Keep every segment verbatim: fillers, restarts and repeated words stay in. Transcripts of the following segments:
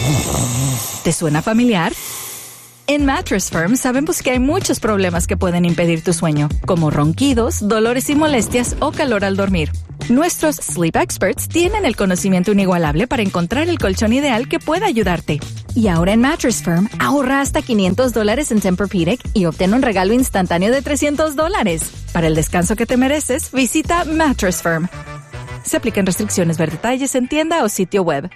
¿Te suena familiar? En Mattress Firm sabemos que hay muchos problemas que pueden impedir tu sueño, como ronquidos, dolores y molestias o calor al dormir. Nuestros Sleep Experts tienen el conocimiento inigualable para encontrar el colchón ideal que pueda ayudarte. Y ahora en Mattress Firm, ahorra hasta quinientos dólares en Tempur-Pedic y obtén un regalo instantáneo de trescientos dólares. Para el descanso que te mereces, visita Mattress Firm. Se aplican restricciones. Ver detalles en tienda o sitio web.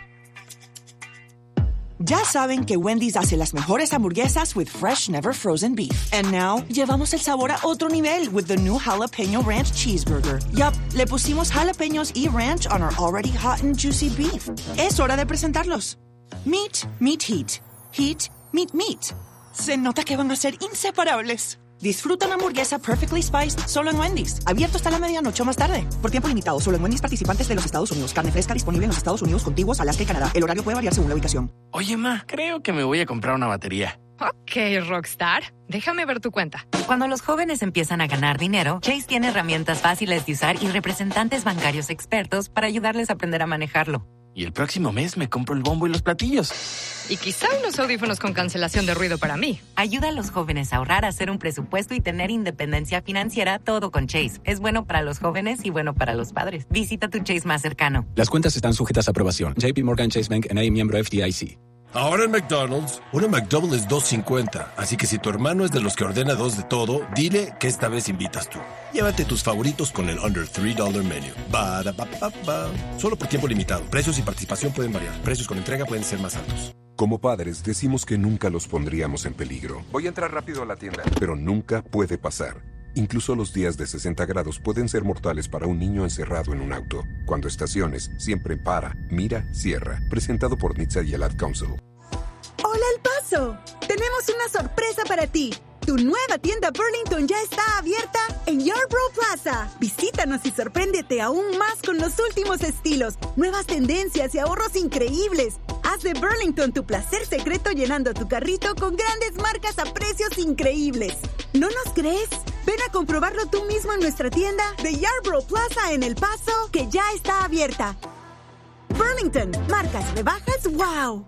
Ya saben que Wendy's hace las mejores hamburguesas with fresh, never frozen beef. And now, llevamos el sabor a otro nivel with the new Jalapeno Ranch Cheeseburger. Yup, le pusimos jalapeños y ranch on our already hot and juicy beef. Es hora de presentarlos. Meat, meat, heat. Heat, meat, meat. Se nota que van a ser inseparables. Disfruta una hamburguesa perfectly spiced solo en Wendy's. Abierto hasta la medianoche o más tarde. Por tiempo limitado, solo en Wendy's participantes de los Estados Unidos. Carne fresca disponible en los Estados Unidos contiguos, Alaska y Canadá. El horario puede variar según la ubicación. Oye, ma, creo que me voy a comprar una batería. Ok, Rockstar. Déjame ver tu cuenta. Cuando los jóvenes empiezan a ganar dinero, Chase tiene herramientas fáciles de usar y representantes bancarios expertos para ayudarles a aprender a manejarlo. Y el próximo mes me compro el bombo y los platillos. Y quizá unos audífonos con cancelación de ruido para mí. Ayuda a los jóvenes a ahorrar, a hacer un presupuesto y tener independencia financiera, todo con Chase. Es bueno para los jóvenes y bueno para los padres. Visita tu Chase más cercano. Las cuentas están sujetas a aprobación. J P Morgan Chase Bank N A, miembro F D I C. Ahora en McDonald's, una McDouble es dos cincuenta, así que si tu hermano es de los que ordena dos de todo, dile que esta vez invitas tú. Llévate tus favoritos con el Under tres dólares Menu. Ba-da-ba-ba-ba. Solo por tiempo limitado. Precios y participación pueden variar. Precios con entrega pueden ser más altos. Como padres, decimos que nunca los pondríamos en peligro. Voy a entrar rápido a la tienda. Pero nunca puede pasar. Incluso los días de sesenta grados pueden ser mortales para un niño encerrado en un auto. Cuando estaciones, siempre para, mira, cierra. Presentado por N H T S A y el Ad Council. ¡Hola, El Paso! Tenemos una sorpresa para ti. Tu nueva tienda Burlington ya está abierta en Yarborough Plaza. Visítanos y sorpréndete aún más con los últimos estilos, nuevas tendencias y ahorros increíbles. Haz de Burlington tu placer secreto llenando tu carrito con grandes marcas a precios increíbles. ¿No nos crees? Ven a comprobarlo tú mismo en nuestra tienda de Yarborough Plaza en El Paso, que ya está abierta. Burlington, marcas rebajas, wow.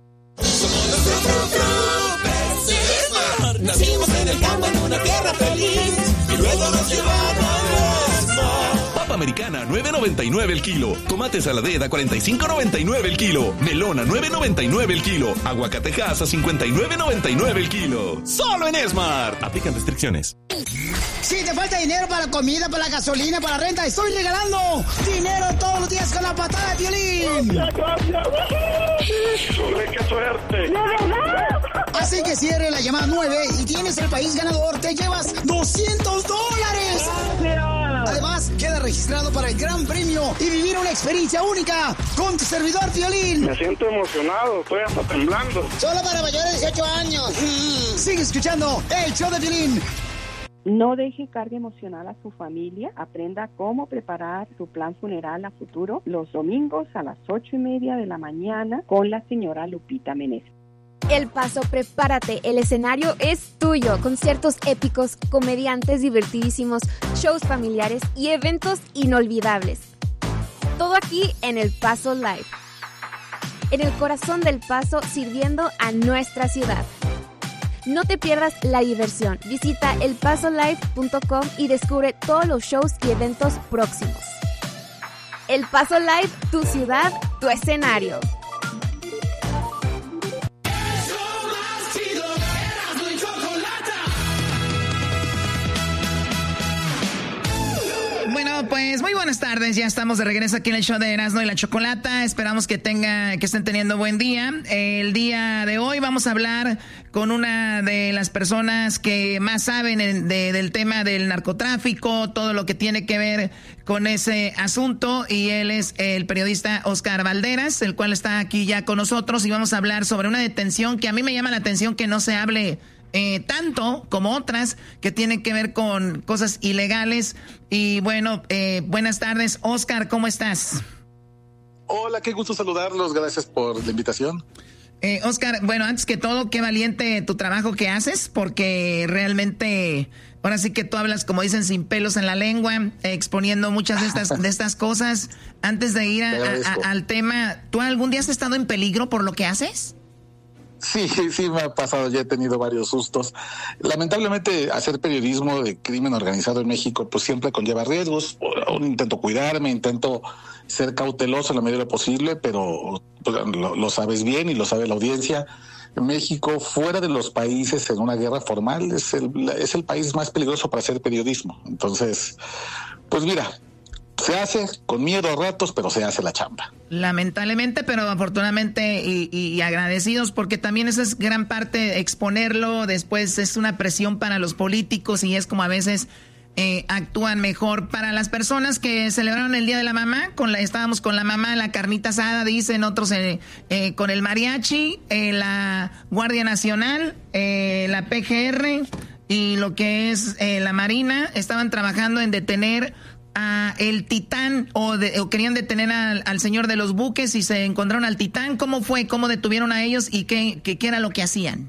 Nacimos en el campo en una tierra feliz y luego nos llevaron a Esmar. Papa americana nueve noventa y nueve el kilo. Tomate saladera cuarenta y cinco noventa y nueve el kilo. Melona nueve noventa y nueve el kilo. Aguacatejas a cincuenta y nueve noventa y nueve el kilo. Solo en Esmar. Aplican restricciones. Si te falta dinero para la comida, para la gasolina, para la renta, estoy regalando dinero todos los días con la patada de Piolín. ¡Gracias, gracias! ¡Qué suerte! ¿De verdad? Así que cierre la llamada nueve y tienes el país ganador. Te llevas doscientos dólares. ¡Gracias! Además, queda registrado para el gran premio y vivir una experiencia única con tu servidor Piolín. Me siento emocionado, estoy hasta temblando. Solo para mayores de dieciocho años. Mm. Sigue escuchando el show de Piolín. No deje carga emocional a su familia. Aprenda cómo preparar su plan funeral a futuro los domingos a las ocho y media de la mañana con la señora Lupita Meneses. El Paso, prepárate, el escenario es tuyo. Conciertos épicos, comediantes divertidísimos, shows familiares y eventos inolvidables. Todo aquí en El Paso Live. En el corazón del Paso, sirviendo a nuestra ciudad. No te pierdas la diversión. Visita el paso live punto com y descubre todos los shows y eventos próximos. El Paso Live, tu ciudad, tu escenario. Bueno, pues muy buenas tardes. Ya estamos de regreso aquí en el show de Erasmo y la Chocolata. Esperamos que tenga, que estén teniendo buen día. El día de hoy vamos a hablar con una de las personas que más saben de, del tema del narcotráfico, todo lo que tiene que ver con ese asunto. Y él es el periodista Oscar Valderas, el cual está aquí ya con nosotros. Y vamos a hablar sobre una detención que a mí me llama la atención que no se hable Eh, tanto como otras que tienen que ver con cosas ilegales. Y bueno, eh, buenas tardes, Oscar, ¿cómo estás? Hola, qué gusto saludarlos, gracias por la invitación. Eh, Oscar, bueno, antes que todo, qué valiente tu trabajo que haces, porque realmente, ahora sí que tú hablas, como dicen, sin pelos en la lengua, eh, exponiendo muchas de estas, de estas cosas. Antes de ir a, a, a, al tema, ¿tú algún día has estado en peligro por lo que haces? Sí, sí me ha pasado, ya he tenido varios sustos. Lamentablemente, hacer periodismo de crimen organizado en México, pues siempre conlleva riesgos. Aún intento cuidarme, intento ser cauteloso en la medida de lo posible, pero pues, lo, lo sabes bien y lo sabe la audiencia. México, fuera de los países en una guerra formal, es el, es el país más peligroso para hacer periodismo. Entonces, pues mira, se hace con miedo a ratos, pero se hace la chamba. Lamentablemente, pero afortunadamente y, y, y agradecidos, porque también esa es gran parte, exponerlo, después es una presión para los políticos y es como a veces eh, actúan mejor. Para las personas que celebraron el Día de la Mamá, con la, estábamos con la mamá, la carnita asada, dicen otros, eh, eh, con el mariachi, eh, la Guardia Nacional, eh, la P G R y lo que es eh, la Marina, estaban trabajando en detener a el Titán o, de, o querían detener al, al señor de los buques y se encontraron al Titán. ¿Cómo fue? ¿Cómo detuvieron a ellos y qué, qué, qué era lo que hacían?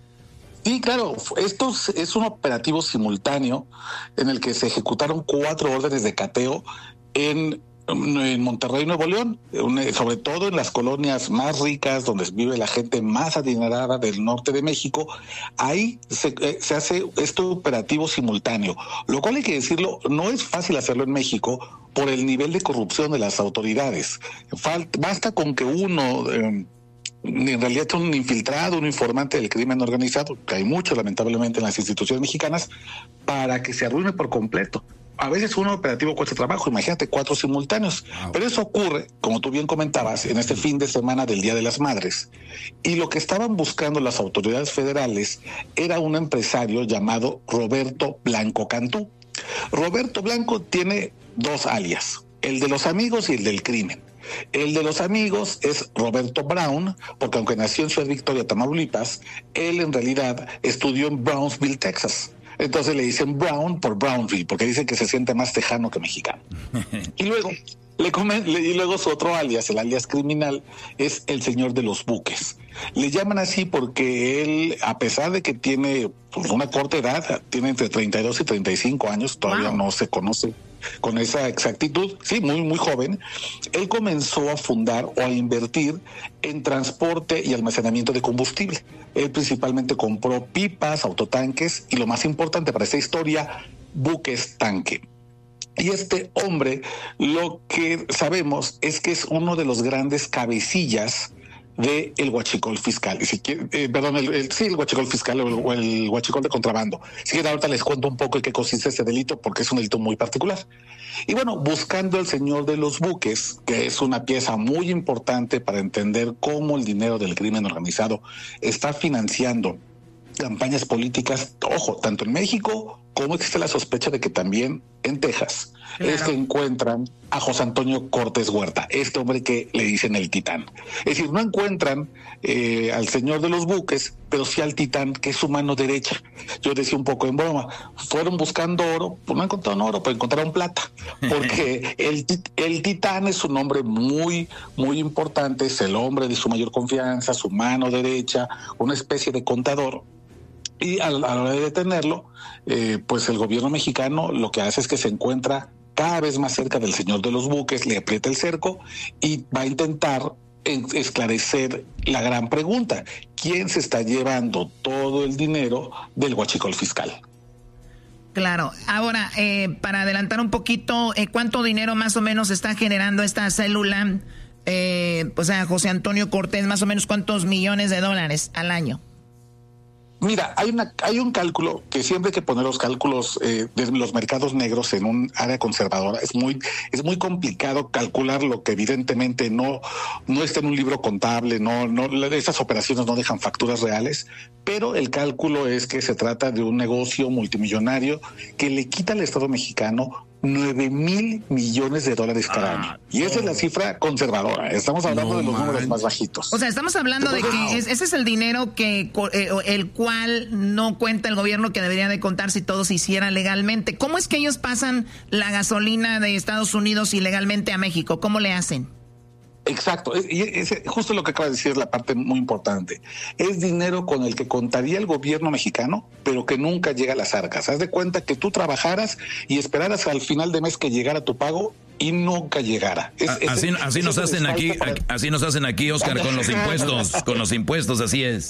Sí, claro, esto es un operativo simultáneo en el que se ejecutaron cuatro órdenes de cateo en, en Monterrey, Nuevo León, sobre todo en las colonias más ricas, donde vive la gente más adinerada del norte de México. Ahí se, se hace este operativo simultáneo, lo cual hay que decirlo, no es fácil hacerlo en México por el nivel de corrupción de las autoridades. Falta, basta con que uno... Eh, en realidad es un infiltrado, un informante del crimen organizado, que hay mucho lamentablemente en las instituciones mexicanas, para que se arruine por completo. A veces un operativo cuesta trabajo, imagínate cuatro simultáneos, wow. Pero eso ocurre, como tú bien comentabas, en este fin de semana del Día de las Madres. Y lo que estaban buscando las autoridades federales era un empresario llamado Roberto Blanco Cantú. Roberto Blanco tiene dos alias, el de los amigos y el del crimen. El de los amigos es Roberto Brown, porque aunque nació en Ciudad Victoria, Tamaulipas, él en realidad estudió en Brownsville, Texas. Entonces le dicen Brown por Brownville, porque dicen que se siente más tejano que mexicano. Y luego, le comen, y luego su otro alias, el alias criminal, es el señor de los buques. Le llaman así porque él, a pesar de que tiene pues, una corta edad, tiene entre treinta y dos y treinta y cinco años, todavía wow. no se conoce con esa exactitud, sí, muy, muy joven, él comenzó a fundar o a invertir en transporte y almacenamiento de combustible. Él principalmente compró pipas, autotanques y lo más importante para esta historia, buques tanque. Y este hombre, lo que sabemos es que es uno de los grandes cabecillas de el huachicol fiscal, y si quiere, eh, perdón, el, el, sí, el huachicol fiscal o el, o el huachicol de contrabando. Si quieren, ahorita les cuento un poco en qué consiste este delito, porque es un delito muy particular. Y bueno, buscando al señor de los buques, que es una pieza muy importante para entender cómo el dinero del crimen organizado está financiando campañas políticas, ojo, tanto en México como existe la sospecha de que también en Texas. Claro. Es que encuentran a José Antonio Cortés Huerta, este hombre que le dicen el Titán. Es decir, no encuentran eh, al señor de los buques, pero sí al Titán, que es su mano derecha. Yo decía un poco en broma, fueron buscando oro, pues no encontraron oro, pero encontraron plata, porque el, el Titán es un hombre muy, muy importante, es el hombre de su mayor confianza, su mano derecha, una especie de contador. Y a la hora de detenerlo, eh, pues el gobierno mexicano lo que hace es que se encuentra cada vez más cerca del señor de los buques, le aprieta el cerco y va a intentar esclarecer la gran pregunta: ¿quién se está llevando todo el dinero del huachicol fiscal? Claro. Ahora, eh, para adelantar un poquito, eh, ¿cuánto dinero más o menos está generando esta célula? Eh, o sea, José Antonio Cortés, más o menos ¿cuántos millones de dólares al año? Mira, hay una hay un cálculo que siempre hay que poner los cálculos eh, de los mercados negros en un área conservadora. Es muy es muy complicado calcular lo que evidentemente no no está en un libro contable, no no esas operaciones no dejan facturas reales, pero el cálculo es que se trata de un negocio multimillonario que le quita al Estado mexicano nueve mil millones de dólares cada ah, año. Y esa oh. es la cifra conservadora. Estamos hablando no, de los man. números más bajitos. O sea, estamos hablando Entonces, de que wow. es, ese es el dinero que eh, el cual no cuenta el gobierno, que debería de contar si todo se hiciera legalmente. ¿Cómo es que ellos pasan la gasolina de Estados Unidos ilegalmente a México? ¿Cómo le hacen? Exacto, y es, es justo lo que acaba de decir, es la parte muy importante. Es dinero con el que contaría el gobierno mexicano, pero que nunca llega a las arcas. Haz de cuenta que tú trabajaras y esperaras al final de mes que llegara tu pago y nunca llegara. Es, a, es, así es, así nos hacen aquí, para... así nos hacen aquí, Oscar, con los impuestos, con los impuestos, así es.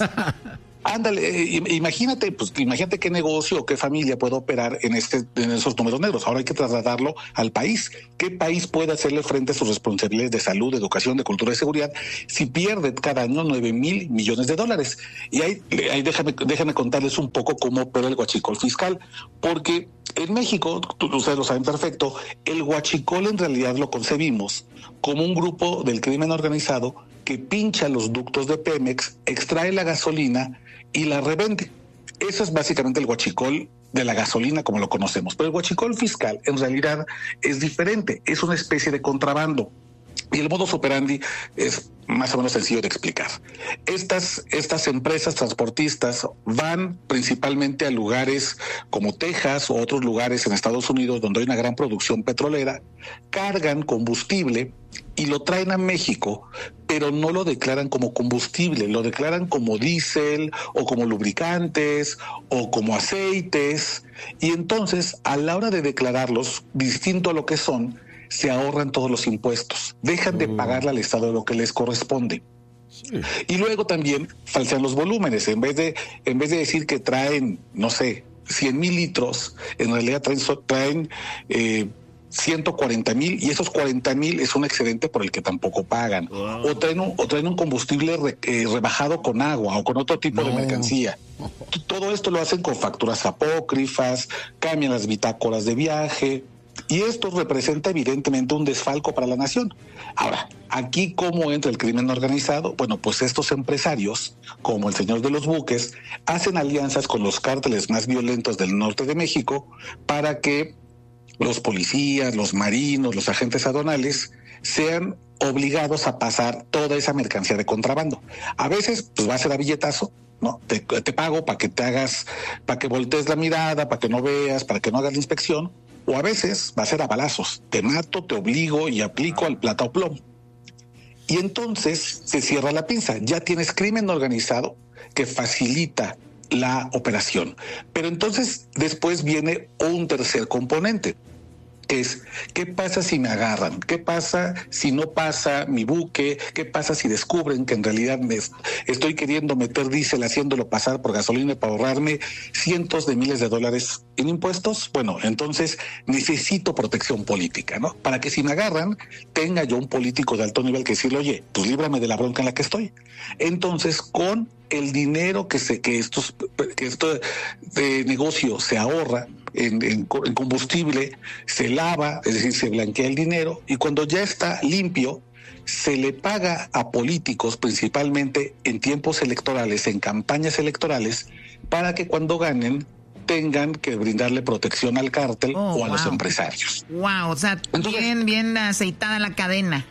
Ándale, eh, imagínate, pues imagínate qué negocio o qué familia puede operar en este, en esos números negros. Ahora hay que trasladarlo al país. ¿Qué país puede hacerle frente a sus responsabilidades de salud, de educación, de cultura y seguridad si pierde cada año nueve mil millones de dólares? Y ahí, ahí déjame, déjame contarles un poco cómo opera el huachicol fiscal, porque en México, ustedes lo saben perfecto, el huachicol en realidad lo concebimos como un grupo del crimen organizado que pincha los ductos de Pemex, extrae la gasolina y la revende. Eso es básicamente el huachicol de la gasolina como lo conocemos. Pero el huachicol fiscal en realidad es diferente, es una especie de contrabando. Y el modus operandi es más o menos sencillo de explicar. Estas, estas empresas transportistas van principalmente a lugares como Texas o otros lugares en Estados Unidos donde hay una gran producción petrolera, cargan combustible y lo traen a México, pero no lo declaran como combustible, lo declaran como diésel o como lubricantes o como aceites. Y entonces, a la hora de declararlos, distinto a lo que son, se ahorran todos los impuestos, dejan de pagarle al Estado lo que les corresponde. Sí. Y luego también falsean los volúmenes. En vez de, en vez de decir que traen, no sé, cien mil litros, en realidad traen, traen eh, ciento cuarenta mil, y esos cuarenta mil es un excedente por el que tampoco pagan. Wow. O, traen un, o traen un combustible re, eh, rebajado con agua o con otro tipo no. de mercancía. Todo esto lo hacen con facturas apócrifas, cambian las bitácoras de viaje. Y esto representa evidentemente un desfalco para la nación. Ahora, aquí ¿cómo entra el crimen organizado? Bueno, pues estos empresarios, como el señor de los buques, hacen alianzas con los cárteles más violentos del norte de México para que los policías, los marinos, los agentes aduanales sean obligados a pasar toda esa mercancía de contrabando. A veces, pues va a ser a billetazo, ¿no? Te, te pago para que te hagas, para que voltees la mirada, para que no veas, para que no hagas la inspección. O a veces va a ser a balazos. Te mato, te obligo y aplico al plata o plomo. Y entonces se cierra la pinza. Ya tienes crimen organizado que facilita la operación. Pero entonces después viene un tercer componente, que es, ¿qué pasa si me agarran? ¿Qué pasa si no pasa mi buque? ¿Qué pasa si descubren que en realidad me estoy queriendo meter diésel haciéndolo pasar por gasolina para ahorrarme cientos de miles de dólares en impuestos? Bueno, entonces necesito protección política, ¿no? Para que si me agarran, tenga yo un político de alto nivel que decirle, oye, pues líbrame de la bronca en la que estoy. Entonces, con el dinero que se que estos que esto de negocio se ahorra en, en, en combustible, se lava, es decir, se blanquea el dinero, y cuando ya está limpio, se le paga a políticos, principalmente en tiempos electorales, en campañas electorales, para que cuando ganen tengan que brindarle protección al cártel oh, o a wow. los empresarios. Wow, o sea, Entonces, bien, bien aceitada la cadena.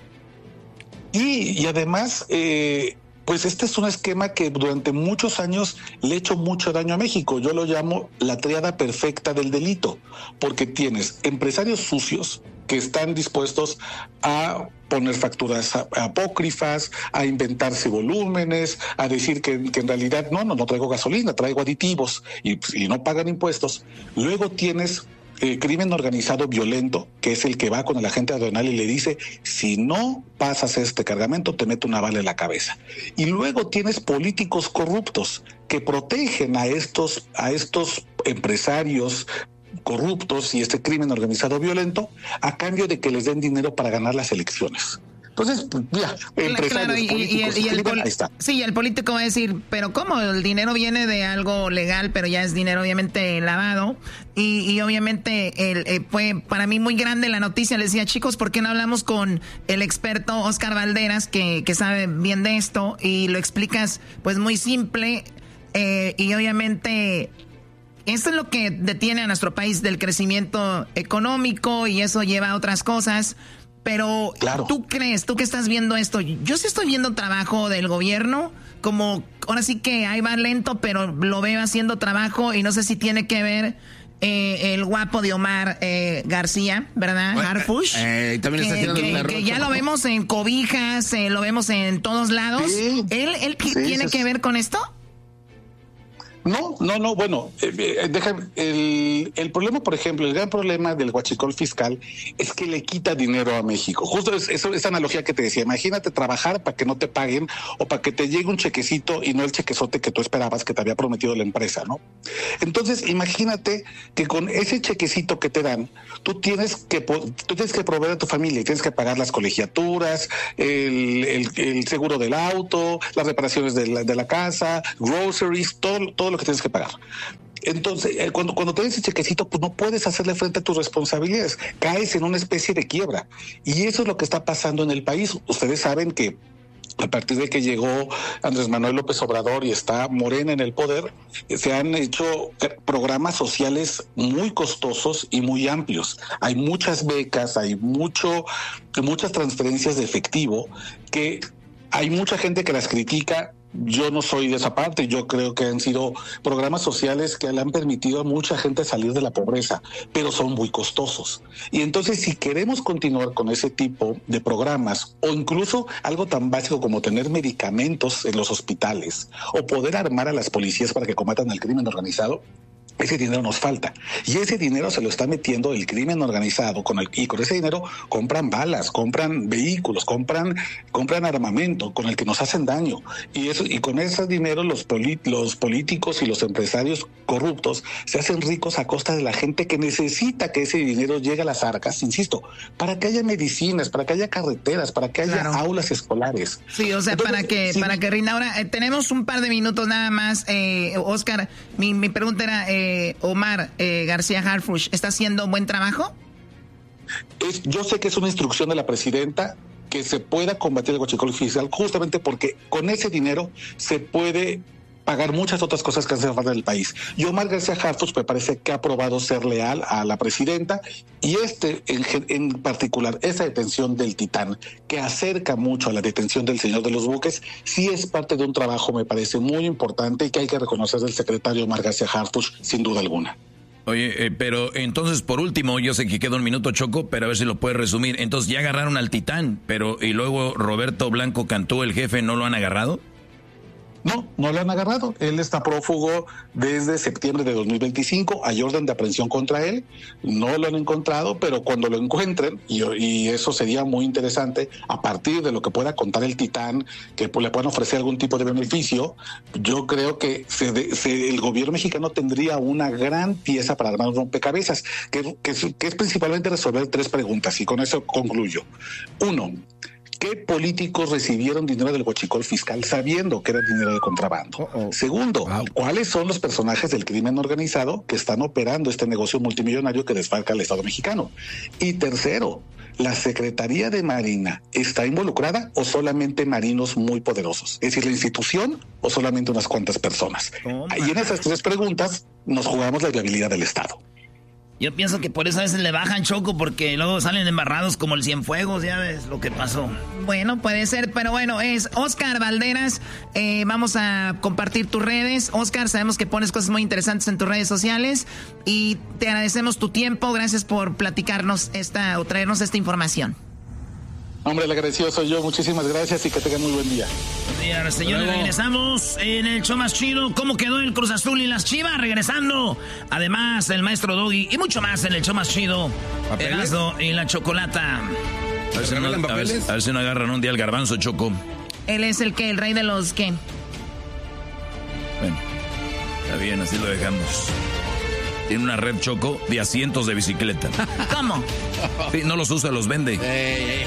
Y, y además, eh, pues este es un esquema que durante muchos años le ha hecho mucho daño a México. Yo lo llamo la tríada perfecta del delito, porque tienes empresarios sucios que están dispuestos a poner facturas apócrifas, a inventarse volúmenes, a decir que, que en realidad no, no, no traigo gasolina, traigo aditivos y, y no pagan impuestos. Luego tienes Eh, crimen organizado violento, que es el que va con el agente aduanal y le dice, si no pasas este cargamento, te meto una bala en la cabeza. Y luego tienes políticos corruptos que protegen a estos, a estos empresarios corruptos y este crimen organizado violento a cambio de que les den dinero para ganar las elecciones. Entonces, ya, empresarios, claro, y, políticos, y, y, y el crimen, ahí está. Sí, el político va a decir, pero ¿cómo? El dinero viene de algo legal, pero ya es dinero obviamente lavado. Y, y obviamente el, eh, fue para mí muy grande la noticia. Les decía, chicos, ¿por qué no hablamos con el experto Oscar Valderas, que, que sabe bien de esto? Y lo explicas pues muy simple. Eh, y obviamente esto es lo que detiene a nuestro país del crecimiento económico, y eso lleva a otras cosas. Pero claro. ¿Tú crees, tú que estás viendo esto? Yo sí estoy viendo trabajo del gobierno, como ahora sí que ahí va lento, pero lo veo haciendo trabajo, y no sé si tiene que ver eh, el guapo de Omar eh, García, ¿verdad? Harfuch. Eh, también que, está tirando que, un error, que ya lo vemos en cobijas, eh, lo vemos en todos lados. Sí, ¿Él, él sí, tiene sí, que ver con esto? No, no, no, bueno, eh, eh, deja, el, el problema, por ejemplo, el gran problema del huachicol fiscal es que le quita dinero a México. Justo es, eso, esa analogía que te decía, imagínate trabajar para que no te paguen o para que te llegue un chequecito y no el chequezote que tú esperabas que te había prometido la empresa, ¿no? Entonces, imagínate que con ese chequecito que te dan, tú tienes que, tú tienes que proveer a tu familia y tienes que pagar las colegiaturas, el, el, el seguro del auto, las reparaciones de la, de la casa, groceries, todo, todo lo que tienes que pagar. Entonces, eh, cuando, cuando te den ese chequecito, pues no puedes hacerle frente a tus responsabilidades. Caes en una especie de quiebra. Y eso es lo que está pasando en el país. Ustedes saben que a partir de que llegó Andrés Manuel López Obrador y está Morena en el poder, se han hecho programas sociales muy costosos y muy amplios. Hay muchas becas, hay mucho, muchas transferencias de efectivo que hay mucha gente que las critica. Yo no soy de esa parte, yo creo que han sido programas sociales que le han permitido a mucha gente salir de la pobreza, pero son muy costosos. Y entonces, si queremos continuar con ese tipo de programas, o incluso algo tan básico como tener medicamentos en los hospitales, o poder armar a las policías para que combatan el crimen organizado, ese dinero nos falta. Y ese dinero se lo está metiendo el crimen organizado con el, y con ese dinero compran balas, compran vehículos, compran, compran armamento con el que nos hacen daño. Y eso, y con ese dinero los, poli, los políticos y los empresarios corruptos se hacen ricos a costa de la gente que necesita que ese dinero llegue a las arcas, insisto, para que haya medicinas, para que haya carreteras, para que haya claro. aulas escolares. Sí, o sea, Entonces, para que, sí. para que rinda. Ahora, eh, tenemos un par de minutos nada más. Eh, Oscar, mi, mi pregunta era, eh, Omar eh, García Harfuch, ¿está haciendo un buen trabajo? Es, yo sé que es una instrucción de la presidenta que se pueda combatir el huachicol fiscal justamente porque con ese dinero se puede pagar muchas otras cosas que hacen falta en el país. Y Omar García Harfuch me parece que ha probado ser leal a la presidenta y este en, en particular, esa detención del Titán, que acerca mucho a la detención del señor de los buques, sí es parte de un trabajo, me parece muy importante y que hay que reconocer del secretario Omar García Harfuch, sin duda alguna. Oye, eh, pero entonces, por último, yo sé que queda un minuto, Choco, pero a ver si lo puedes resumir. Entonces, ya agarraron al Titán, pero y luego Roberto Blanco Cantú, el jefe, ¿no lo han agarrado? No, no lo han agarrado. Él está prófugo desde septiembre de dos mil veinticinco. Hay orden de aprehensión contra él. No lo han encontrado, pero cuando lo encuentren, y, y eso sería muy interesante, a partir de lo que pueda contar el Titán, que pues, le puedan ofrecer algún tipo de beneficio, yo creo que se de, se, el gobierno mexicano tendría una gran pieza para armar un rompecabezas, que, que, que es principalmente resolver tres preguntas, y con eso concluyo. Uno, ¿qué políticos recibieron dinero del huachicol fiscal sabiendo que era dinero de contrabando? Uh-oh. Segundo, wow. ¿cuáles son los personajes del crimen organizado que están operando este negocio multimillonario que desfalca al Estado mexicano? Y tercero, ¿la Secretaría de Marina está involucrada o solamente marinos muy poderosos? Es decir, ¿la institución o solamente unas cuantas personas? Oh, y en esas tres preguntas nos jugamos la viabilidad del Estado. Yo pienso que por eso a veces le bajan, Choco, porque luego salen embarrados como el Cienfuegos, ya ves lo que pasó. Bueno, puede ser, pero bueno, es Oscar Valderas. Eh, vamos a compartir tus redes. Oscar, sabemos que pones cosas muy interesantes en tus redes sociales y te agradecemos tu tiempo. Gracias por platicarnos esta o traernos esta información. Hombre, el agradecido soy yo. Muchísimas gracias y que tengan muy buen día. Buen día, señores. Regresamos en el show más chido. ¿Cómo quedó el Cruz Azul y las Chivas? Regresando. Además, el maestro Doggy y mucho más en el show más chido. Erasmo y la Chocolata. A ver, si no, a, ver, a ver si no agarran un día el garbanzo, Choco. Él es el que, el rey de los qué. Bueno, está bien, así lo dejamos. Tiene una red, Choco, de asientos de bicicleta. ¿Cómo? Sí, no los usa, los vende. Hey, hey.